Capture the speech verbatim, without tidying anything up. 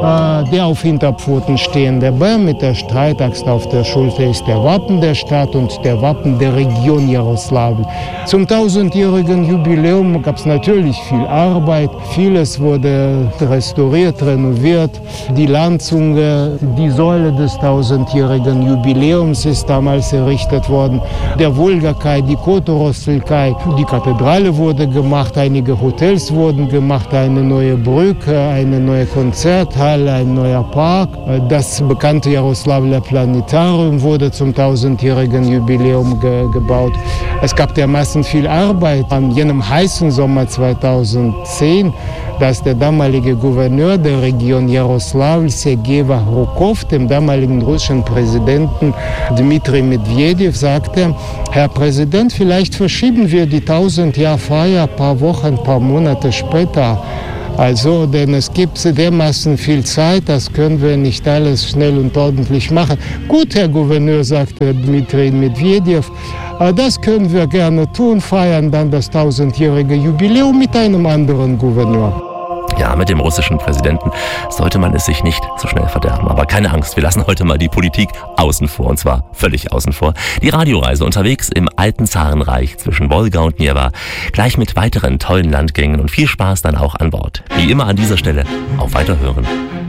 Äh, der auf Hinterpfoten stehende Bär mit der Streitaxt auf der Schulter ist der Wappen der Stadt und der Wappen der Region Jaroslavl. Zum tausendjährigen Jubiläum gab es natürlich viel Arbeit. Vieles wurde restauriert, renoviert. Die Landzunge, die Säule des tausendjährigen Jubiläums ist damals errichtet worden. Der Wolga-Kai, die Kotorosl-Kai, die Kathedrale wurde gemacht, einige Hotels wurden gemacht, eine neue Brücke, eine neue Konzerthalle, ein neuer Park. Das bekannte Jaroslavler Planetarium wurde zum tausendjährigen Jubiläum ge- gebaut. Es gab dermaßen viel Arbeit. An jenem heißen Sommer zweitausendzehn, dass der damalige Gouverneur der Region Jaroslavl, Sergei Vahrukov, dem damaligen russischen Präsidenten Dmitri Medvedev, sagte: Herr Präsident, vielleicht verschieben wir die tausend-Jahr-Feier ein paar Wochen, ein paar Monate später. Also, denn es gibt dermaßen viel Zeit, das können wir nicht alles schnell und ordentlich machen. Gut, Herr Gouverneur, sagte Dmitri Medvedev, das können wir gerne tun, feiern dann das tausendjährige Jubiläum mit einem anderen Gouverneur. Ja, mit dem russischen Präsidenten sollte man es sich nicht so schnell verderben. Aber keine Angst, wir lassen heute mal die Politik außen vor, und zwar völlig außen vor. Die Radioreise unterwegs im alten Zarenreich zwischen Wolga und Neva, gleich mit weiteren tollen Landgängen und viel Spaß dann auch an Bord. Wie immer an dieser Stelle, auf Weiterhören.